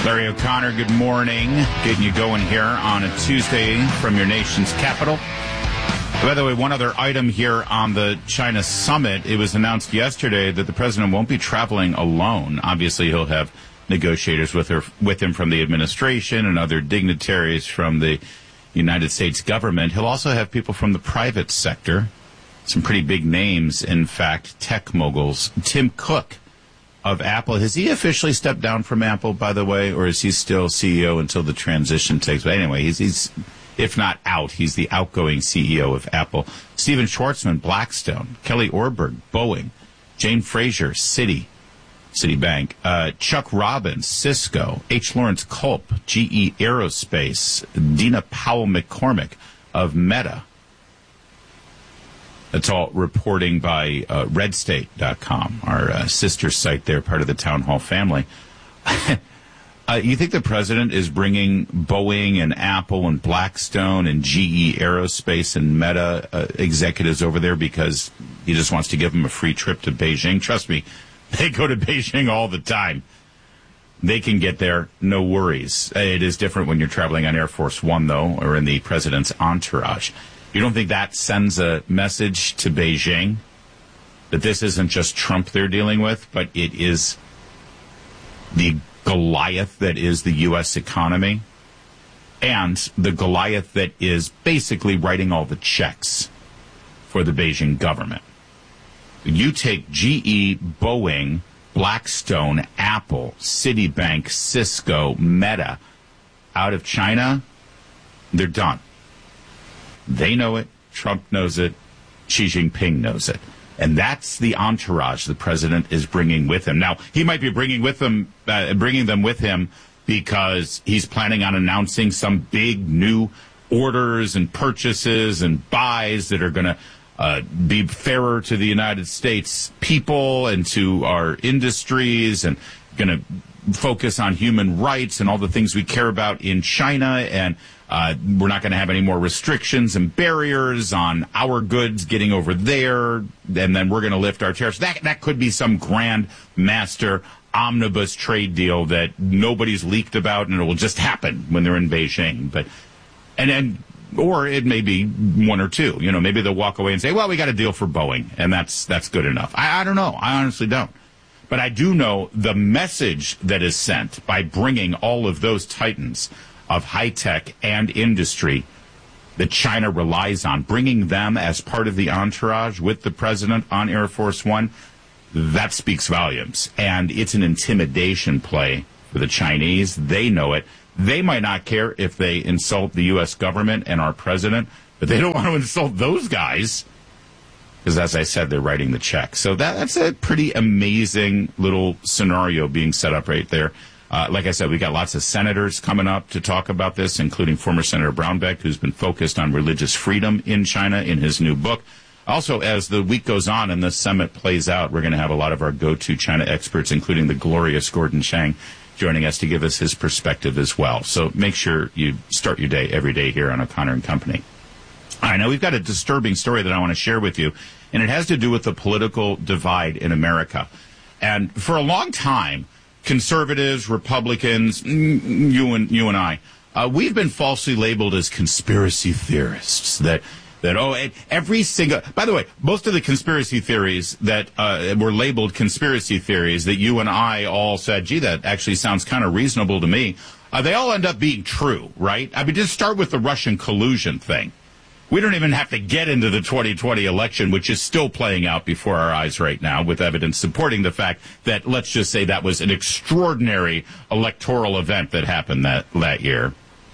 Larry O'Connor, good morning. Getting you going here on a Tuesday from your nation's capital. By the way, one other item here on the China summit. It was announced yesterday that the president won't be traveling alone. Obviously, he'll have negotiators with him from the administration and other dignitaries from the United States government. He'll also have people from the private sector, some pretty big names, in fact, tech moguls. Tim Cook of Apple. Has he officially stepped down from Apple, by the way, or is he still CEO until the transition takes place? Anyway, he's if not out, he's the outgoing CEO of Apple. Steven Schwarzman, Blackstone. Kelly Orberg, Boeing. Jane Fraser, Citibank. Chuck Robbins, Cisco. H. Lawrence Culp, GE Aerospace. Dina Powell-McCormick of Meta. That's all reporting by redstate.com, our sister site there, part of the Town Hall family. You think the president is bringing Boeing and Apple and Blackstone and GE Aerospace and Meta executives over there because he just wants to give them a free trip to Beijing? Trust me, they go to Beijing all the time. They can get there, no worries. It is different when you're traveling on Air Force One, though, or in the president's entourage. You don't think that sends a message to Beijing that this isn't just Trump they're dealing with, but it is the Goliath that is the U.S. economy and the Goliath that is basically writing all the checks for the Beijing government? You take GE, Boeing, Blackstone, Apple, Citibank, Cisco, Meta out of China, they're done. They know it. Trump knows it. Xi Jinping knows it. And that's the entourage the president is bringing with him. Now, he might be bringing them with him because he's planning on announcing some big new orders and purchases and buys that are going to be fairer to the United States people and to our industries, and going to focus on human rights and all the things we care about in China, and we're not going to have any more restrictions and barriers on our goods getting over there, and then we're going to lift our tariffs. That could be some grand master omnibus trade deal that nobody's leaked about, and it will just happen when they're in Beijing. Or it may be one or two. You know, maybe they'll walk away and say, well, we got a deal for Boeing, and that's good enough. I don't know. I honestly don't. But I do know the message that is sent by bringing all of those titans of high-tech and industry that China relies on, bringing them as part of the entourage with the president on Air Force One, that speaks volumes. And it's an intimidation play for the Chinese. They know it. They might not care if they insult the U.S. government and our president, but they don't want to insult those guys because, as I said, they're writing the check. So that's a pretty amazing little scenario being set up right there. Like I said, we got lots of senators coming up to talk about this, including former Senator Brownback, who's been focused on religious freedom in China in his new book. Also, as the week goes on and the summit plays out, we're going to have a lot of our go-to China experts, including the glorious Gordon Chang, joining us to give us his perspective as well. So make sure you start your day every day here on O'Connor and Company. All right, now we've got a disturbing story that I want to share with you, and it has to do with the political divide in America. And for a long time, conservatives, Republicans, you and I, we've been falsely labeled as conspiracy theorists. Every single, by the way, most of the conspiracy theories that were labeled conspiracy theories that you and I all said, gee, that actually sounds kind of reasonable to me, they all end up being true, right? I mean, just start with the Russian collusion thing. We don't even have to get into the 2020 election, which is still playing out before our eyes right now, with evidence supporting the fact that, let's just say, that was an extraordinary electoral event that happened that year,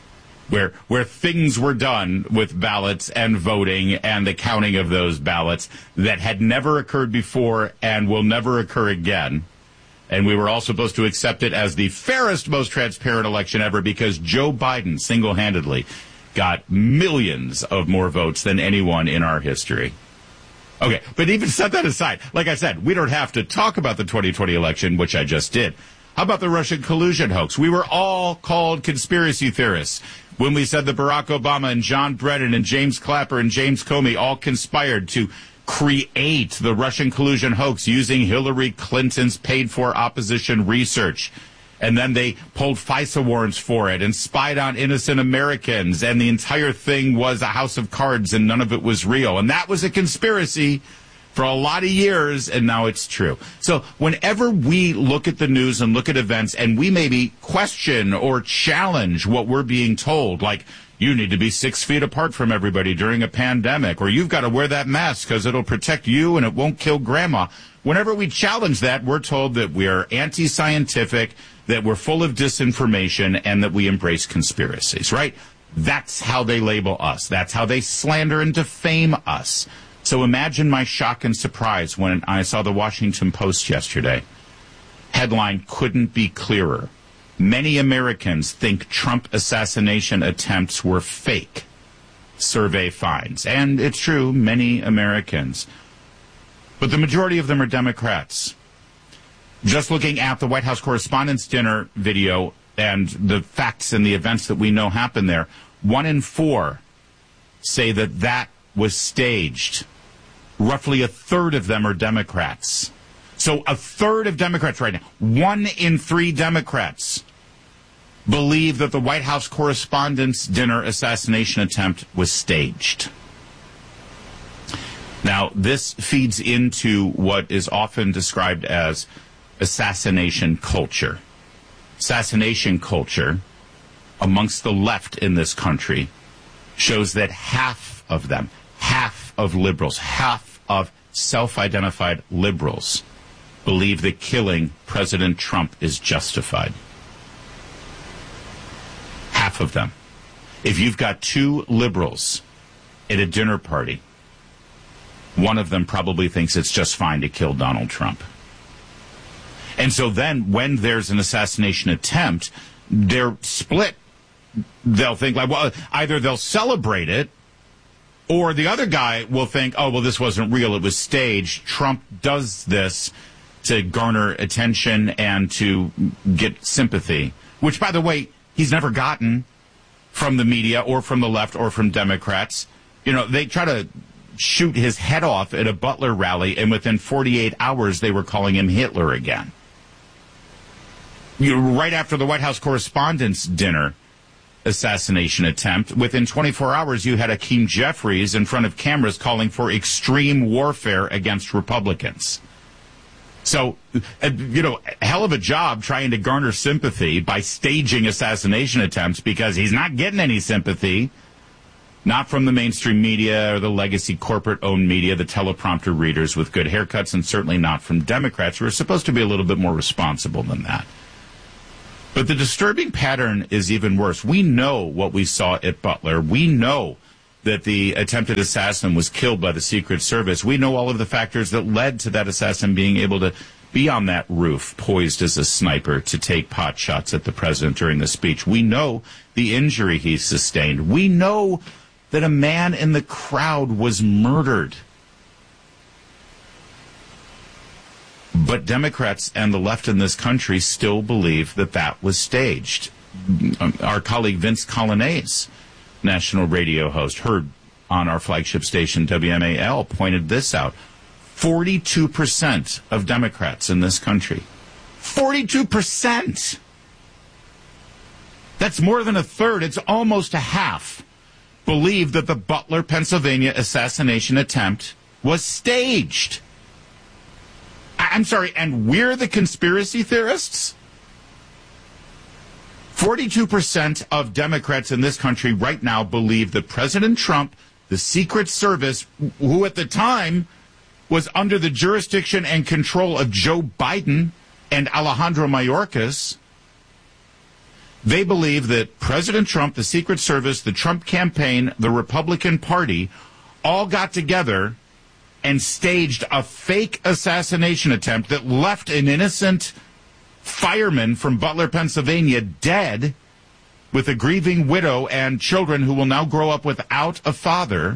where things were done with ballots and voting and the counting of those ballots that had never occurred before and will never occur again. And we were all supposed to accept it as the fairest, most transparent election ever because Joe Biden single-handedly got millions of more votes than anyone in our history. Okay, but even set that aside, like I said, we don't have to talk about the 2020 election, which I just did. How about the Russian collusion hoax? We were all called conspiracy theorists when we said that Barack Obama and John Brennan and James Clapper and James Comey all conspired to create the Russian collusion hoax using Hillary Clinton's paid-for opposition research. And then they pulled FISA warrants for it and spied on innocent Americans. And the entire thing was a house of cards and none of it was real. And that was a conspiracy for a lot of years, and now it's true. So whenever we look at the news and look at events and we maybe question or challenge what we're being told, like you need to be 6 feet apart from everybody during a pandemic, or you've got to wear that mask because it'll protect you and it won't kill grandma. Whenever we challenge that, we're told that we are anti-scientific, that we're full of disinformation, and that we embrace conspiracies, right? That's how they label us. That's how they slander and defame us. So imagine my shock and surprise when I saw the Washington Post yesterday. Headline couldn't be clearer. Many Americans think Trump assassination attempts were fake. Survey finds. And it's true, many Americans. But the majority of them are Democrats. Just looking at the White House Correspondents' Dinner video and the facts and the events that we know happened there, 1 in 4 say that that was staged. Roughly a third of them are Democrats. So a third of Democrats right now, 1 in 3 Democrats believe that the White House Correspondents' Dinner assassination attempt was staged. Now, this feeds into what is often described as assassination culture. Assassination culture amongst the left in this country shows that half of them, half of liberals, half of self-identified liberals believe that killing President Trump is justified. Half of them. If you've got 2 liberals at a dinner party, one of them probably thinks it's just fine to kill Donald Trump. And so then when there's an assassination attempt, they're split. They'll think like, well, either they'll celebrate it, or the other guy will think, oh, well, this wasn't real. It was staged. Trump does this to garner attention and to get sympathy, which, by the way, he's never gotten from the media or from the left or from Democrats. You know, they try to shoot his head off at a Butler rally, and within 48 hours, they were calling him Hitler again. Right after the White House Correspondents' Dinner assassination attempt, within 24 hours, you had Hakeem Jeffries in front of cameras calling for extreme warfare against Republicans. So, hell of a job trying to garner sympathy by staging assassination attempts, because he's not getting any sympathy. Not from the mainstream media or the legacy corporate-owned media, the teleprompter readers with good haircuts, and certainly not from Democrats, who are supposed to be a little bit more responsible than that. But the disturbing pattern is even worse. We know what we saw at Butler. We know that the attempted assassin was killed by the Secret Service. We know all of the factors that led to that assassin being able to be on that roof, poised as a sniper, to take pot shots at the president during the speech. We know the injury he sustained. We know that a man in the crowd was murdered. But Democrats and the left in this country still believe that that was staged. Our colleague Vince Coglianese, national radio host, heard on our flagship station WMAL, pointed this out. 42% of Democrats in this country. 42%! That's more than a third. It's almost a half. Believe that the Butler, Pennsylvania assassination attempt was staged. I'm sorry, and we're the conspiracy theorists? 42% of Democrats in this country right now believe that President Trump, the Secret Service, who at the time was under the jurisdiction and control of Joe Biden and Alejandro Mayorkas, they believe that President Trump, the Secret Service, the Trump campaign, the Republican Party, all got together and staged a fake assassination attempt that left an innocent fireman from Butler, Pennsylvania, dead, with a grieving widow and children who will now grow up without a father.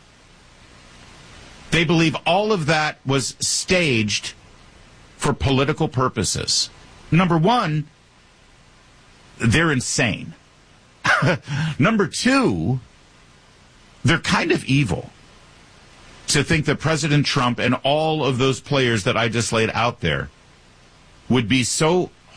They believe all of that was staged for political purposes. Number one, they're insane. Number two, they're kind of evil to think that President Trump and all of those players that I just laid out there would be so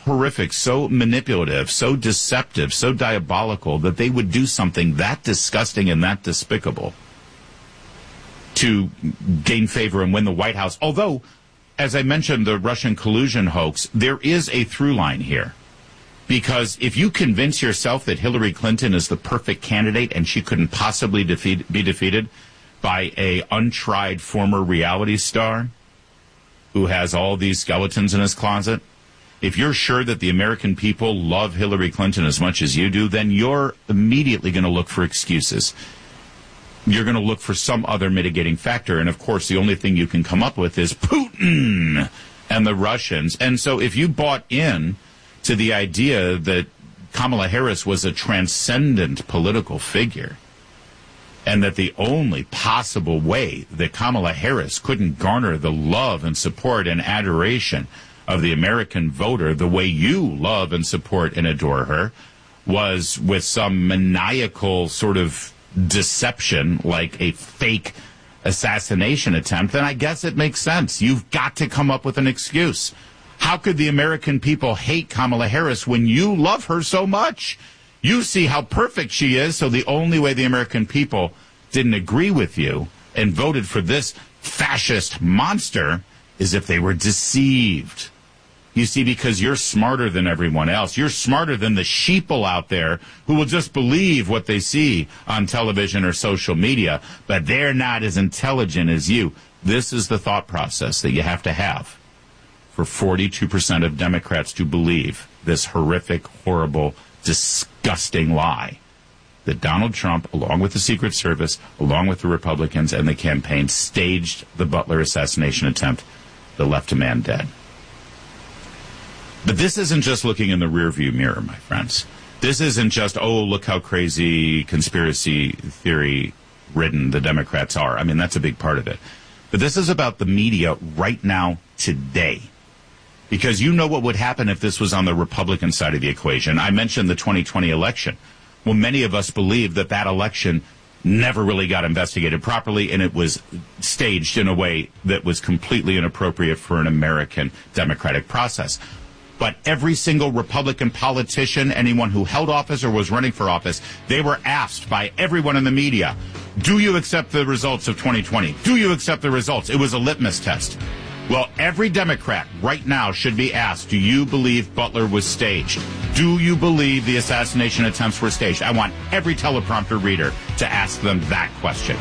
horrific, so manipulative, so deceptive, so diabolical that they would do something that disgusting and that despicable to gain favor and win the White House. Although, as I mentioned, the Russian collusion hoax, there is a through line here. Because if you convince yourself that Hillary Clinton is the perfect candidate and she couldn't possibly be defeated by a untried former reality star who has all these skeletons in his closet, if you're sure that the American people love Hillary Clinton as much as you do, then you're immediately going to look for excuses. You're going to look for some other mitigating factor. And, of course, the only thing you can come up with is Putin and the Russians. And so if you bought in to the idea that Kamala Harris was a transcendent political figure and that the only possible way that Kamala Harris couldn't garner the love and support and adoration of the American voter the way you love and support and adore her was with some maniacal sort of deception like a fake assassination attempt, then I guess it makes sense. You've got to come up with an excuse. How could the American people hate Kamala Harris when you love her so much? You see how perfect she is, so the only way the American people didn't agree with you and voted for this fascist monster is if they were deceived. You see, because you're smarter than everyone else. You're smarter than the sheeple out there who will just believe what they see on television or social media, but they're not as intelligent as you. This is the thought process that you have to have for 42% of Democrats to believe this horrific, horrible, disgusting lie that Donald Trump, along with the Secret Service, along with the Republicans and the campaign, staged the Butler assassination attempt that left a man dead. But this isn't just looking in the rearview mirror, my friends. This isn't just, oh, look how crazy conspiracy theory-ridden the Democrats are. I mean, that's a big part of it. But this is about the media right now, today. Because you know what would happen if this was on the Republican side of the equation. I mentioned the 2020 election. Well, many of us believe that that election never really got investigated properly, and it was staged in a way that was completely inappropriate for an American democratic process. But every single Republican politician, anyone who held office or was running for office, they were asked by everyone in the media, do you accept the results of 2020? Do you accept the results? It was a litmus test. Well, every Democrat right now should be asked, do you believe Butler was staged? Do you believe the assassination attempts were staged? I want every teleprompter reader to ask them that question.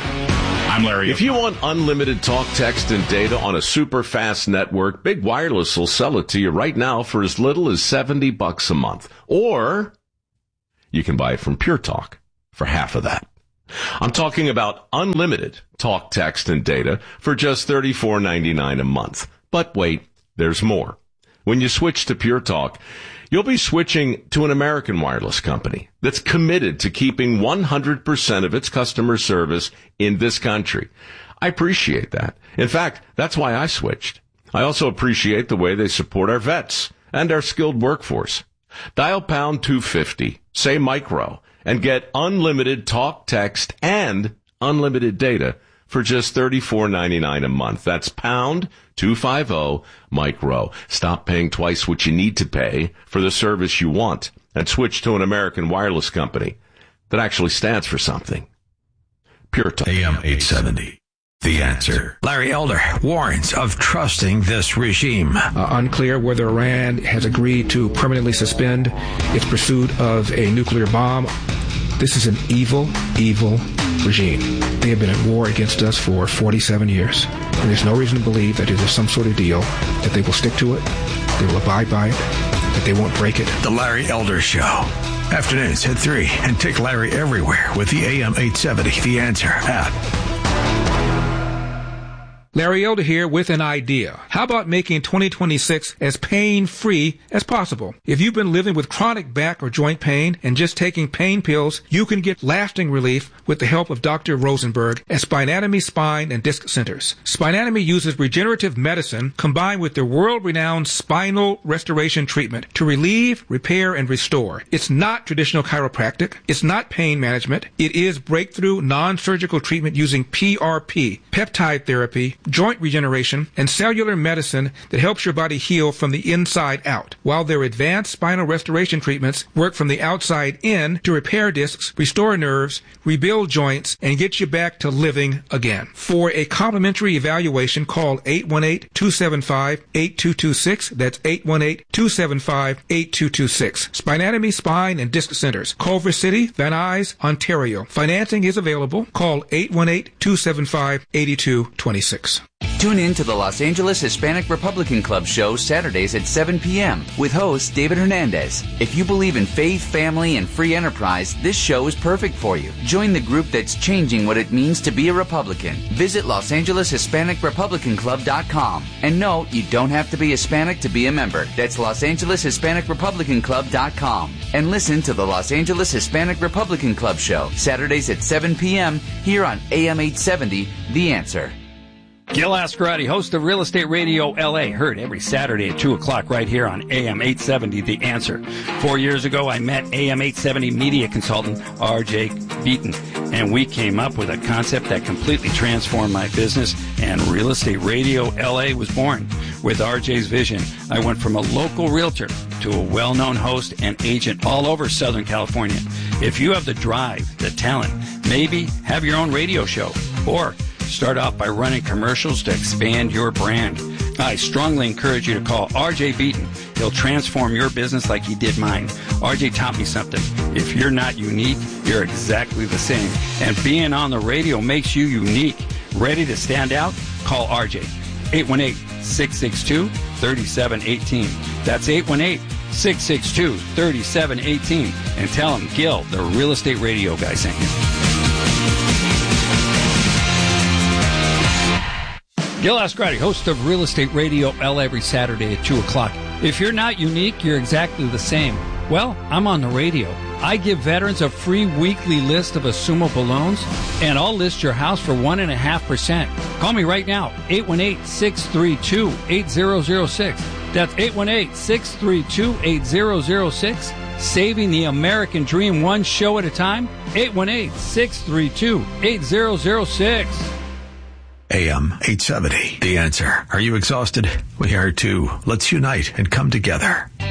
I'm Larry. If you want unlimited talk, text, and data on a super fast network, Big Wireless will sell it to you right now for as little as $70 a month. Or you can buy it from Pure Talk for half of that. I'm talking about unlimited talk, text, and data for just $34.99 a month. But wait, there's more. When you switch to Pure Talk, you'll be switching to an American wireless company that's committed to keeping 100% of its customer service in this country. I appreciate that. In fact, that's why I switched. I also appreciate the way they support our vets and our skilled workforce. Dial pound 250, say micro, and get unlimited talk, text, and unlimited data for just $34.99 a month. That's pound 250 micro. Stop paying twice what you need to pay for the service you want and switch to an American wireless company that actually stands for something. Pure Talk. AM 870. The Answer. Larry Elder warns of trusting this regime. Unclear whether Iran has agreed to permanently suspend its pursuit of a nuclear bomb. This is an evil, evil regime. They have been at war against us for 47 years. And there's no reason to believe that there's some sort of deal, that they will stick to it, they will abide by it, that they won't break it. The Larry Elder Show. Afternoons at 3. And take Larry everywhere with the AM 870 The Answer app. Larry Elder here with an idea. How about making 2026 as pain-free as possible? If you've been living with chronic back or joint pain and just taking pain pills, you can get lasting relief with the help of Dr. Rosenberg at Spinatomy Spine and Disc Centers. Spinatomy uses regenerative medicine combined with their world-renowned spinal restoration treatment to relieve, repair, and restore. It's not traditional chiropractic. It's not pain management. It is breakthrough non-surgical treatment using PRP, peptide therapy, joint regeneration, and cellular medicine that helps your body heal from the inside out, while their advanced spinal restoration treatments work from the outside in to repair discs, restore nerves, rebuild joints, and get you back to living again. For a complimentary evaluation, call 818-275-8226. That's 818-275-8226. Spinatomy, Spine, and Disc Centers, Culver City, Van Nuys, Ontario. Financing is available. Call 818-275-8226. Tune in to the Los Angeles Hispanic Republican Club show Saturdays at 7 p.m. with host David Hernandez. If you believe in faith, family, and free enterprise, this show is perfect for you. Join the group that's changing what it means to be a Republican. Visit LosAngelesHispanicRepublicanClub.com. And no, you don't have to be Hispanic to be a member. That's LosAngelesHispanicRepublicanClub.com. And listen to the Los Angeles Hispanic Republican Club show Saturdays at 7 p.m. here on AM 870, The Answer. Gil Ascarati, host of Real Estate Radio LA, heard every Saturday at 2 o'clock right here on AM 870, The Answer. 4 years ago, I met AM 870 media consultant R.J. Beaton, and we came up with a concept that completely transformed my business, and Real Estate Radio LA was born. With R.J.'s vision, I went from a local realtor to a well-known host and agent all over Southern California. If you have the drive, the talent, maybe have your own radio show, or start off by running commercials to expand your brand, I strongly encourage you to call R.J. Beaton. He'll transform your business like he did mine. R.J. taught me something. If you're not unique, you're exactly the same. And being on the radio makes you unique. Ready to stand out? Call R.J. 818-662-3718. That's 818-662-3718. And tell him Gil, the Real Estate Radio guy, sent you. Gil Ascarati, host of Real Estate Radio LA, every Saturday at 2 o'clock. If you're not unique, you're exactly the same. Well, I'm on the radio. I give veterans a free weekly list of assumable loans, and I'll list your house for 1.5%. Call me right now, 818-632-8006. That's 818-632-8006. Saving the American dream one show at a time, 818-632-8006. AM 870, The Answer. Are you exhausted? We are too. Let's unite and come together.